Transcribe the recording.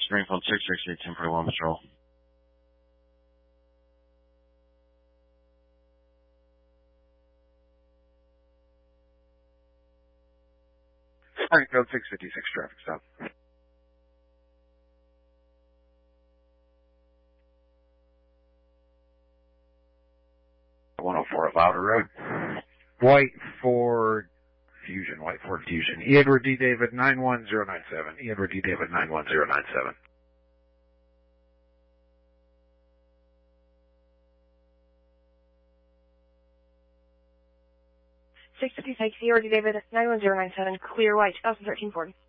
Springfield 668, 1041 patrol. Springfield 656 traffic stop. 104 Louder Road. White Ford Fusion. Edward D. David 91097. Edward D. David 91097. 656 Edward D. David 91097. Clear white 2013 Ford.